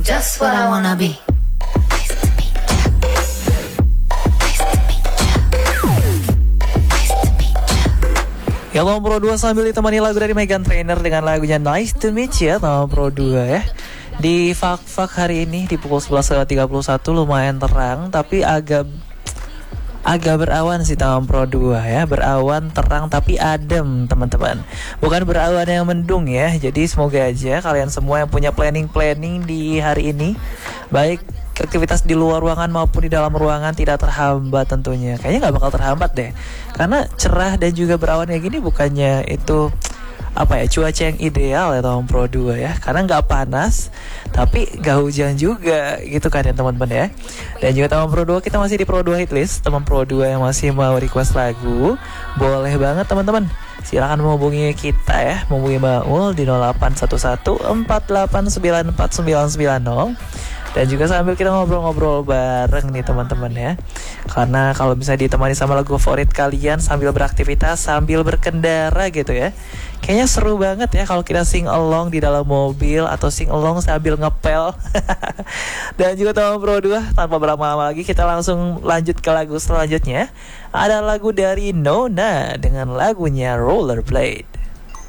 just what I wanna be. Ya Tom Pro 2 sambil ditemani lagu dari Meghan Trainor dengan lagunya Nice to Meet You Tom Pro 2 ya. Di Fak hari ini di pukul 11.31 lumayan terang tapi agak berawan sih Tom Pro 2 ya. Berawan terang tapi adem teman-teman. Bukan berawan yang mendung ya. Jadi semoga aja kalian semua yang punya planning di hari ini, baik aktivitas di luar ruangan maupun di dalam ruangan tidak terhambat tentunya. Kayaknya nggak bakal terhambat deh. Karena cerah dan juga berawan kayak gini bukannya itu cuaca yang ideal ya Tom Pro 2 ya. Karena nggak panas tapi nggak hujan juga gitu kan ya teman-teman ya. Dan juga Tom Pro 2 kita masih di Pro 2 Hitlist. Teman Pro 2 yang masih mau request lagu boleh banget teman-teman. Silakan menghubungi kita ya. Menghubungi Mbak Ul di 081148949990. Dan juga sambil kita ngobrol-ngobrol bareng nih teman-teman ya. Karena kalau bisa ditemani sama lagu favorit kalian sambil beraktivitas, sambil berkendara gitu ya, kayaknya seru banget ya kalau kita sing along di dalam mobil atau sing along sambil ngepel. Dan juga teman Pro 2, tanpa berlama-lama lagi kita langsung lanjut ke lagu selanjutnya. Ada lagu dari Nona dengan lagunya Rollerblade.